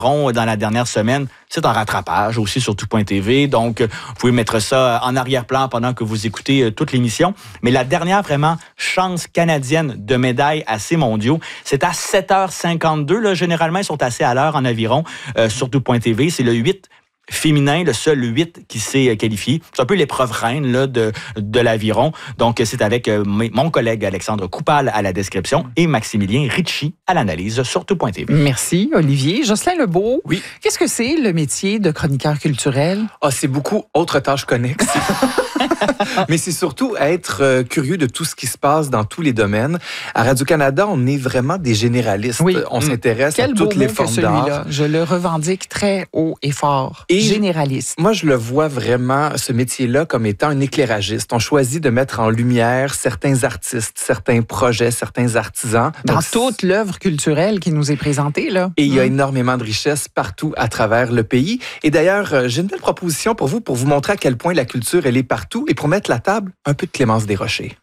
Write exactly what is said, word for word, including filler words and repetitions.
dans la dernière semaine, c'est en rattrapage aussi sur tout point t v. Donc, vous pouvez mettre ça en arrière-plan pendant que vous écoutez toute l'émission. Mais la dernière, vraiment, chance canadienne de médaille à ces mondiaux, c'est à sept heures cinquante-deux. Là, généralement, ils sont assez à l'heure en aviron euh, sur tout point t v. C'est le huit féminin, le seul huit qui s'est qualifié. C'est un peu l'épreuve reine là, de, de l'aviron. Donc, c'est avec euh, mon collègue Alexandre Coupal à la description et Maximilien Ritchie à l'analyse sur tout point t v. Merci, Olivier. Jocelyn Lebeau, oui. Qu'est-ce que c'est le métier de chroniqueur culturel? Ah, c'est beaucoup autres tâches connexes. Mais c'est surtout être euh, curieux de tout ce qui se passe dans tous les domaines. À Radio-Canada, on est vraiment des généralistes. Oui. On s'intéresse Quel à toutes les formes d'art. Je le revendique très haut et fort. Et généraliste. Moi, je le vois vraiment, ce métier-là, comme étant un éclairagiste. On choisit de mettre en lumière certains artistes, certains projets, certains artisans. Dans Donc, toute l'œuvre culturelle qui nous est présentée, là. Et il y a mmh. énormément de richesses partout à travers le pays. Et d'ailleurs, j'ai une belle proposition pour vous, pour vous montrer à quel point la culture, elle est partout. Et pour mettre la table, un peu de Clémence Desrochers.